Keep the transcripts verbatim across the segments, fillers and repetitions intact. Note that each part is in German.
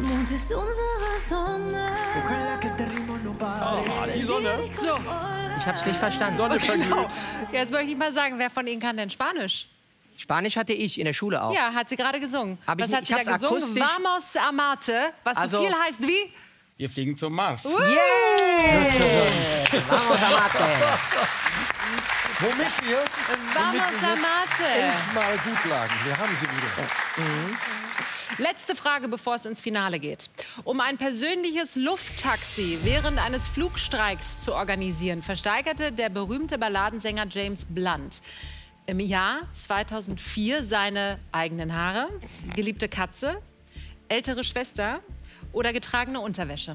Mond ist unsere Sonne. Oh, die Sonne. So. Ich hab's nicht verstanden. Sonne Genau. Jetzt möchte ich mal sagen, wer von Ihnen kann denn Spanisch? Spanisch hatte ich in der Schule auch. Ja, hat sie gerade gesungen. Hab ich Was nicht- hat sie ich da hab's gesungen? akustisch- Vamos a Marte, was Also- so viel heißt wie? Wir fliegen zum Mars. Uh. Yeah! Vamos a Marte. Womit wir Vamos a Marte. elfmal gut lagen. Wir haben sie wieder. Letzte Frage, bevor es ins Finale geht. Um ein persönliches Lufttaxi während eines Flugstreiks zu organisieren, versteigerte der berühmte Balladensänger James Blunt im Jahr zweitausendvier seine eigenen Haare, geliebte Katze, ältere Schwester oder getragene Unterwäsche.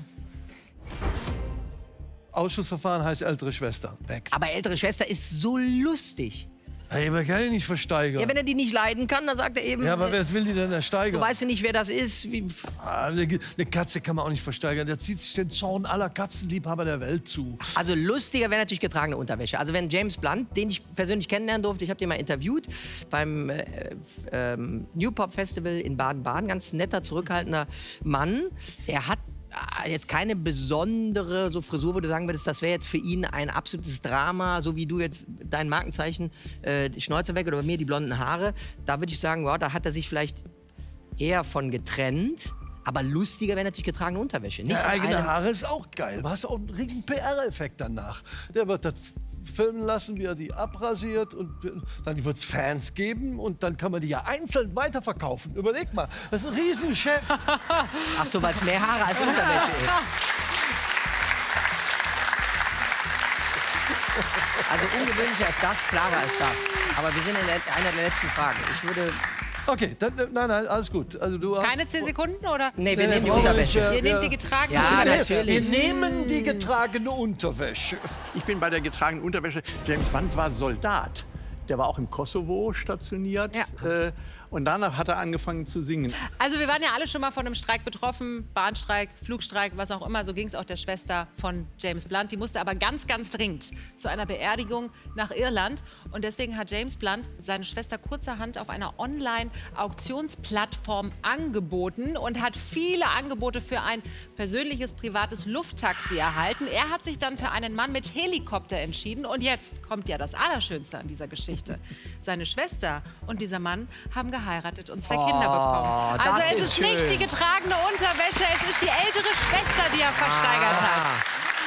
Ausschussverfahren heißt ältere Schwester. Weg. Aber ältere Schwester ist so lustig. Hey, man kann ihn nicht versteigern. Ja, wenn er die nicht leiden kann, dann sagt er eben, Ja, aber äh, wer will die denn du ersteigern? weißt ja nicht, wer das ist. Wie, Ah, eine, eine Katze kann man auch nicht versteigern. Der zieht sich den Zorn aller Katzenliebhaber der Welt zu. also lustiger wäre natürlich getragene Unterwäsche. Also wenn James Blunt, den ich persönlich kennenlernen durfte, ich habe den mal interviewt beim äh, ähm, New Pop Festival in Baden-Baden, ganz netter, zurückhaltender Mann. Er hat ah, jetzt keine besondere so Frisur, wo du sagen würdest, das wäre jetzt für ihn ein absolutes Drama, so wie du jetzt dein Markenzeichen, äh, die Schnäuze weg oder bei mir die blonden Haare. Da würde ich sagen, wow, da hat er sich vielleicht eher von getrennt. Aber lustiger wäre natürlich getragene Unterwäsche. Nicht Der in eigene einem- Haare ist auch geil. Du hast auch einen riesen P R-Effekt danach. Der wird das filmen lassen, wie er die abrasiert. Und dann wird es Fans geben. Und dann kann man die ja einzeln weiterverkaufen. Überleg mal, das ist ein Riesengeschäft. Ach so, weil es mehr Haare als Unterwäsche ist. Also ungewöhnlicher ist das, klarer ist das. Aber wir sind in der- einer der letzten Fragen. Ich würde... Okay, dann, nein, nein, alles gut. Also du hast, Keine zehn Sekunden, oder? Nee, wir Nee, nehmen die brauchen wir Unterwäsche. nicht, Ihr ja. nehmt die getragene Ja, Unterwäsche. natürlich. Wir nehmen die getragene Unterwäsche. Ich bin bei der getragenen Unterwäsche. James Blunt war Soldat. Der war auch im Kosovo stationiert. Ja. Äh, und danach hat er angefangen zu singen. Also wir waren ja alle schon mal von einem Streik betroffen, Bahnstreik, Flugstreik, was auch immer. So ging es auch der Schwester von James Blunt. Die musste aber ganz, ganz dringend zu einer Beerdigung nach Irland. Und deswegen hat James Blunt seine Schwester kurzerhand auf einer Online-Auktionsplattform angeboten und hat viele Angebote für ein persönliches, privates Lufttaxi erhalten. Er hat sich dann für einen Mann mit Helikopter entschieden. Und jetzt kommt ja das Allerschönste an dieser Geschichte. Seine Schwester und dieser Mann haben geheiratet und zwei Kinder bekommen. das Also es ist ist nicht schön. die getragene Unterwäsche, es ist die ältere Schwester, die er versteigert Ah. hat.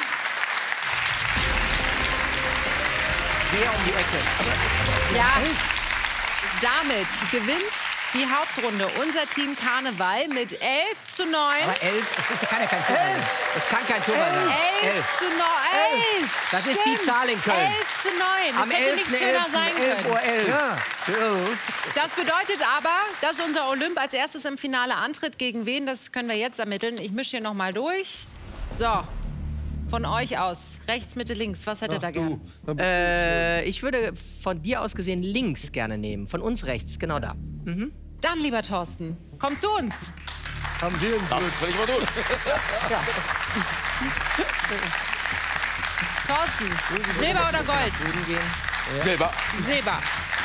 Sehr um die Ecke. Ja, damit gewinnt die Hauptrunde unser Team Karneval mit elf zu neun. Aber elf, das ist, kann ja kein Zufall sein. Das kann kein Zufall sein. elf zu neun. elf. Das ist die Zahl in Köln. elf zu neun. Das Am hätte nicht schöner sein elf können. Uhr elf. Ja. Das bedeutet aber, dass unser Olymp als erstes im Finale antritt. Gegen wen, das können wir jetzt ermitteln. Ich mische hier noch mal durch. So, von euch aus. Rechts, Mitte, links. Was hättet ihr gern? Du. Äh, ich würde von dir aus gesehen links gerne nehmen. Von uns rechts, genau da. Dann, lieber Thorsten, komm zu uns. Haben wir ein Glück. Will ich mal tun. Thorsten, Silber oder Gold? Drüben gehen. Silber. Silber.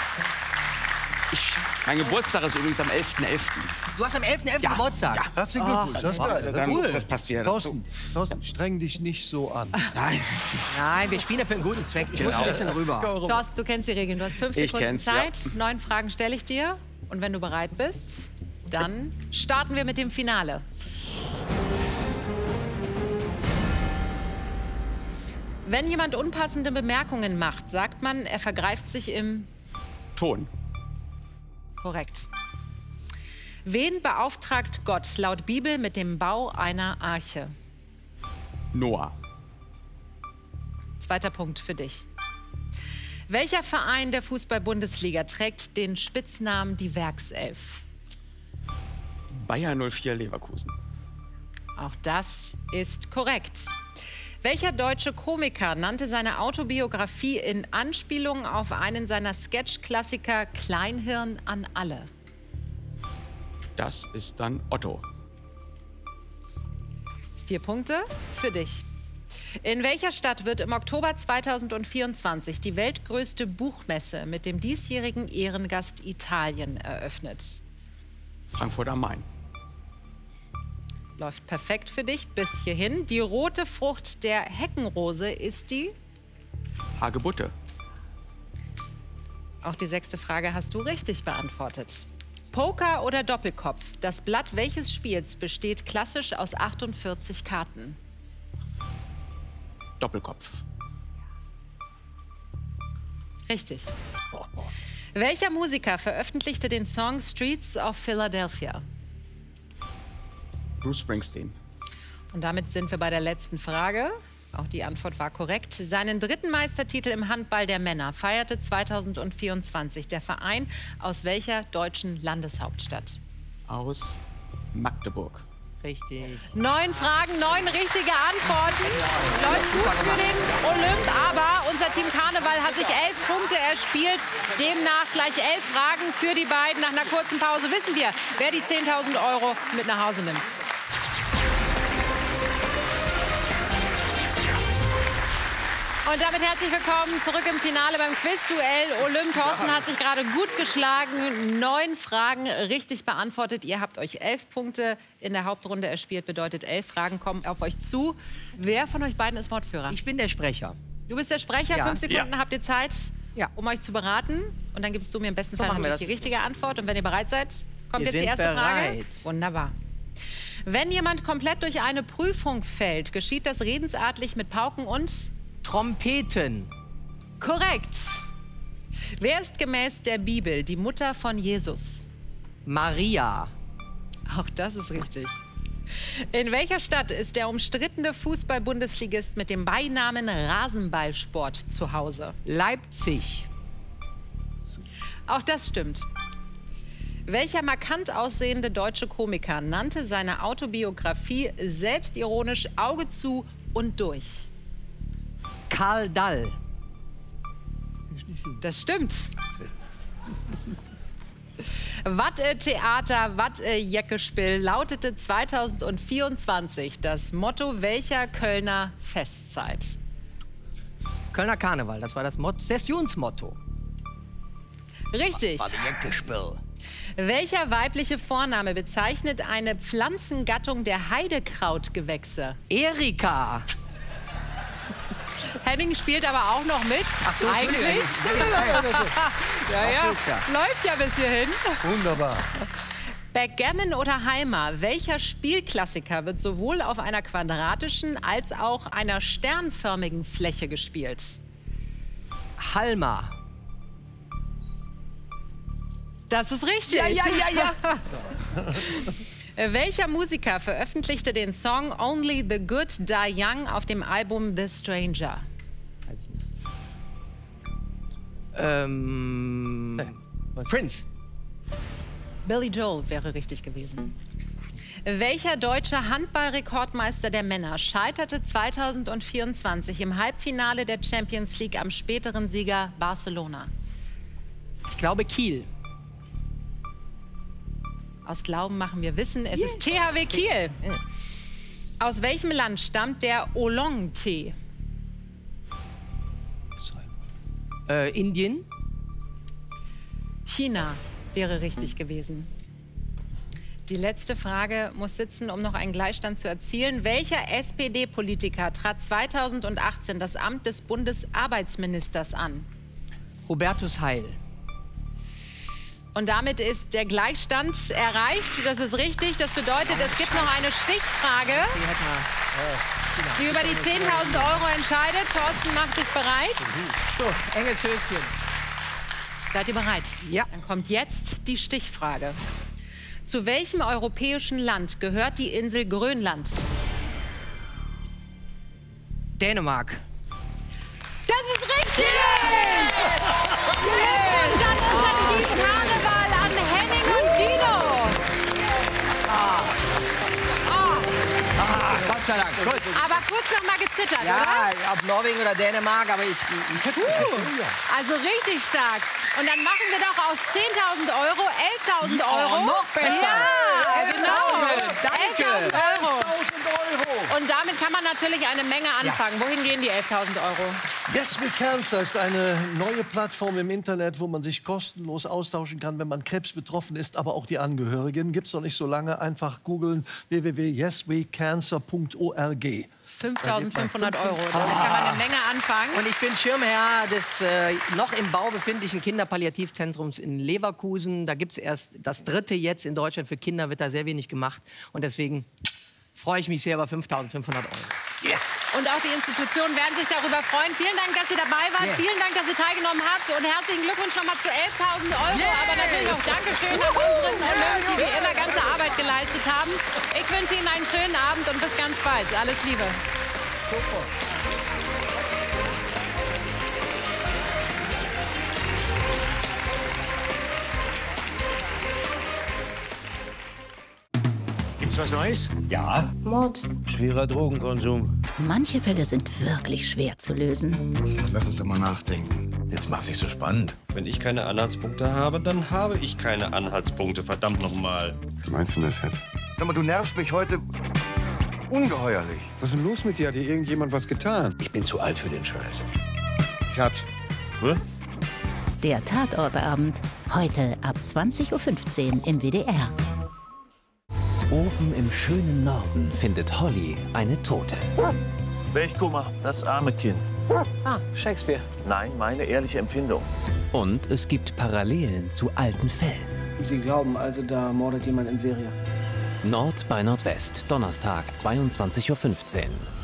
Mein Geburtstag ist übrigens am elften elften Du hast am elften elften Geburtstag. Ja. Herzlichen Glückwunsch. Das ist geil. Dann, Cool. Das passt wieder dazu. Thorsten, Thorsten, streng dich nicht so an. Nein. Nein, wir spielen ja für einen guten Zweck. Ich muss ein bisschen rüber. Thorsten, du kennst die Regeln. Du hast fünf Ich Sekunden kenn's, ja. Zeit. Neun Fragen stelle ich dir. Und wenn du bereit bist, dann starten wir mit dem Finale. Wenn jemand unpassende Bemerkungen macht, sagt man, er vergreift sich im... Ton. Korrekt. Wen beauftragt Gott laut Bibel mit dem Bau einer Arche? Noah. Zweiter Punkt für dich. Welcher Verein der Fußball-Bundesliga trägt den Spitznamen die Werkself? Bayer null vier Leverkusen. Auch das ist korrekt. Welcher deutsche Komiker nannte seine Autobiografie in Anspielung auf einen seiner Sketch-Klassiker Kleinhirn an alle? Das ist dann Otto. Vier Punkte für dich. In welcher Stadt wird im Oktober zweitausendvierundzwanzig die weltgrößte Buchmesse mit dem diesjährigen Ehrengast Italien eröffnet? Frankfurt am Main. Läuft perfekt für dich bis hierhin. Die rote Frucht der Heckenrose ist die? Hagebutte. Auch die sechste Frage hast du richtig beantwortet. Poker oder Doppelkopf? Das Blatt welches Spiels besteht klassisch aus achtundvierzig Karten? Doppelkopf. Richtig. Welcher Musiker veröffentlichte den Song Streets of Philadelphia? Bruce Springsteen. Und damit sind wir bei der letzten Frage. Auch die Antwort war korrekt. Seinen dritten Meistertitel im Handball der Männer feierte zweitausendvierundzwanzig der Verein aus welcher deutschen Landeshauptstadt? Aus Magdeburg. Richtig. Neun Fragen, neun richtige Antworten. Läuft gut für den Olymp, aber unser Team Karneval hat sich elf Punkte erspielt. Demnach gleich elf Fragen für die beiden. Nach einer kurzen Pause wissen wir, wer die zehntausend Euro mit nach Hause nimmt. Und damit herzlich willkommen zurück im Finale beim Quizduell. Olymp Thorsten hat sich gerade gut geschlagen. Neun Fragen richtig beantwortet. Ihr habt euch elf Punkte in der Hauptrunde erspielt. Bedeutet, elf Fragen kommen auf euch zu. Wer von euch beiden ist Wortführer? Ich bin der Sprecher. Du bist der Sprecher. Ja. Fünf Sekunden Ja. habt ihr Zeit, Ja. um euch zu beraten. Und dann gibst du mir im besten So Fall machen wir natürlich die das. richtige Antwort. Und wenn ihr bereit seid, kommt Wir jetzt die sind erste Frage. bereit. Wunderbar. Wenn jemand komplett durch eine Prüfung fällt, geschieht das redensartlich mit Pauken und... Trompeten. Korrekt. Wer ist gemäß der Bibel die Mutter von Jesus? Maria. Auch das ist richtig. In welcher Stadt ist der umstrittene Fußball-Bundesligist mit dem Beinamen Rasenballsport zu Hause? Leipzig. Auch das stimmt. Welcher markant aussehende deutsche Komiker nannte seine Autobiografie selbstironisch Auge zu und durch? Karl Dall. Das stimmt. Wat e Theater, wat e Jeckespiel lautete zweitausendvierundzwanzig das Motto welcher Kölner Festzeit? Kölner Karneval, das war das Motto, Sessionsmotto. Richtig. Welcher weibliche Vorname bezeichnet eine Pflanzengattung der Heidekrautgewächse? Erika. Henning spielt aber auch noch mit. Ach so, Eigentlich. Ja, ja. geht's ja. Läuft ja bis hierhin. Wunderbar. Backgammon oder Heimer, welcher Spielklassiker wird sowohl auf einer quadratischen als auch einer sternförmigen Fläche gespielt? Halma. Das ist richtig. Ja, ja, ja, ja. Welcher Musiker veröffentlichte den Song Only the Good Die Young auf dem Album The Stranger? Weiß ich nicht. Ähm, Prince. Billy Joel wäre richtig gewesen. Welcher deutsche Handballrekordmeister der Männer scheiterte zweitausendvierundzwanzig im Halbfinale der Champions League am späteren Sieger Barcelona? Ich glaube Kiel. Aus Glauben machen wir Wissen, es ist T H W Kiel. Aus welchem Land stammt der Oolong-Tee? Äh, Indien. China wäre richtig gewesen. Die letzte Frage muss sitzen, um noch einen Gleichstand zu erzielen. Welcher S P D-Politiker trat zweitausendachtzehn das Amt des Bundesarbeitsministers an? Hubertus Heil. Und damit ist der Gleichstand erreicht. Das ist richtig. Das bedeutet, es gibt noch eine Stichfrage, die über die zehntausend Euro entscheidet. Thorsten macht sich bereit. So, enges Höschen. Seid ihr bereit? Ja. Dann kommt jetzt die Stichfrage. Zu welchem europäischen Land gehört die Insel Grönland? Dänemark. Das ist richtig! Glückwunsch an unser Team Karneval, an Henning und Guido! Ah, Gott sei Dank. Gut. Aber kurz noch mal gezittert, Ja, oder? ob Norwegen oder Dänemark, aber ich... ich, ich, ich Also richtig stark. Und dann machen wir doch aus zehntausend Euro elftausend Euro. Oh, noch besser. Ja, genau. Danke. elftausend Euro. tausend Euro. Und damit kann man natürlich eine Menge anfangen. Wohin gehen die elftausend Euro? Yes We Cancer ist eine neue Plattform im Internet, wo man sich kostenlos austauschen kann, wenn man Krebs betroffen ist, aber auch die Angehörigen. Gibt es noch nicht so lange. Einfach googeln w w w punkt yes we cancer punkt org. fünftausendfünfhundert Euro. Damit kann man eine Menge anfangen. Und ich bin Schirmherr des äh, noch im Bau befindlichen Kinderpalliativzentrums in Leverkusen. Da gibt es erst das dritte jetzt in Deutschland. Für Kinder wird da sehr wenig gemacht. Und deswegen freue ich mich sehr über fünftausendfünfhundert Euro. Yeah. Und auch die Institutionen werden sich darüber freuen. Vielen Dank, dass ihr dabei wart. Yes. Vielen Dank, dass ihr teilgenommen habt. Und herzlichen Glückwunsch nochmal zu elftausend Euro. Yeah. Aber natürlich auch Dankeschön an unsere Olympen, die wie immer ganze Arbeit geleistet haben. Ich wünsche Ihnen einen schönen Abend und bis ganz bald. Alles Liebe. Super. Gibt's was Neues? Ja. Mord. Schwerer Drogenkonsum. Manche Fälle sind wirklich schwer zu lösen. Lass uns doch mal nachdenken. Jetzt macht sich so spannend. Wenn ich keine Anhaltspunkte habe, dann habe ich keine Anhaltspunkte. Verdammt nochmal. Was meinst du das jetzt? Sag mal, du nervst mich heute ungeheuerlich. Was ist denn los mit dir? Hat dir irgendjemand was getan? Ich bin zu alt für den Scheiß. Ich hab's. Hä? Der Tatortabend. Heute ab zwanzig Uhr fünfzehn im W D R. Oben im schönen Norden findet Holly eine Tote. Welchkummer, das arme Kind. Ah, Shakespeare. Nein, meine ehrliche Empfindung. Und es gibt Parallelen zu alten Fällen. Sie glauben also, da mordet jemand in Serie? Nord bei Nordwest, Donnerstag, zweiundzwanzig Uhr fünfzehn.